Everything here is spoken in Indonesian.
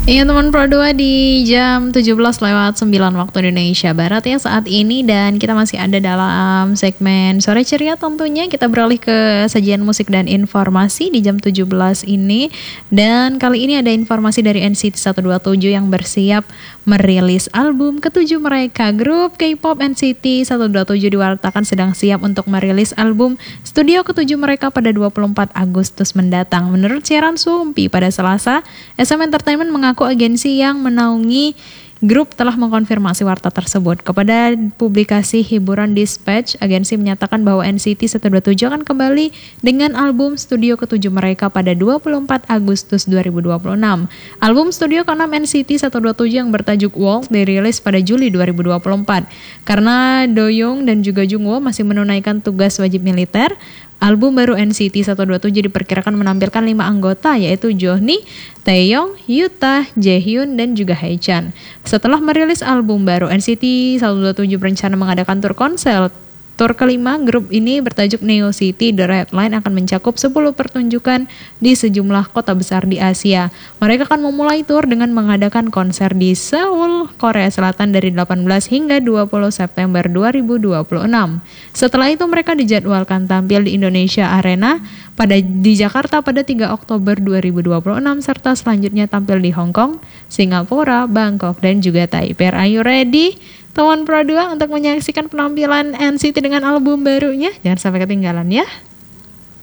Iya teman Pro 2 di jam 17:09 waktu Indonesia Barat ya saat ini. Dan kita masih ada dalam segmen Sore Ceria tentunya. Kita beralih ke sajian musik dan informasi di jam 17 ini. Dan kali ini ada informasi dari NCT 127 yang bersiap merilis album ketujuh mereka. Grup K-pop NCT 127 diwartakan sedang siap untuk merilis album studio ketujuh mereka pada 24 Agustus mendatang. Menurut siaran Sumpi pada Selasa, SM Entertainment mengaku agensi yang menaungi grup telah mengkonfirmasi warta tersebut. Kepada publikasi hiburan Dispatch, agensi menyatakan bahwa NCT 127 akan kembali dengan album studio ketujuh mereka pada 24 Agustus 2026. Album studio ke-6 NCT 127 yang bertajuk Walk dirilis pada Juli 2024. Karena Doyoung dan juga Jungwoo masih menunaikan tugas wajib militer, album baru NCT 127 diperkirakan menampilkan 5 anggota yaitu Johnny, Taeyong, Yuta, Jaehyun, dan juga Haechan. Setelah merilis album baru, NCT 127 berencana mengadakan tur konser. Tur kelima grup ini bertajuk Neo City. The Headline akan mencakup 10 pertunjukan di sejumlah kota besar di Asia. Mereka akan memulai tur dengan mengadakan konser di Seoul, Korea Selatan dari 18 hingga 20 September 2026. Setelah itu mereka dijadwalkan tampil di Indonesia Arena di Jakarta pada 3 Oktober 2026 serta selanjutnya tampil di Hong Kong, Singapura, Bangkok, dan juga Taipei. Are you ready? Teman Pro 2 untuk menyaksikan penampilan NCT dengan album barunya? Jangan sampai ketinggalan ya.